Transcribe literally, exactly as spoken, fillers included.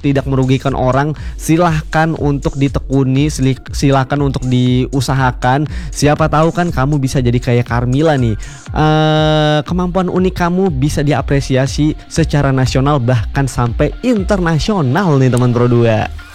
tidak merugikan orang, silahkan untuk ditekuni, silahkan untuk diusahakan. Siapa tahu kan kamu bisa jadi kayak Carmilla nih. Uh, kemampuan unik kamu bisa diapresiasi secara nasional bahkan sampai internasional nih teman Pro dua.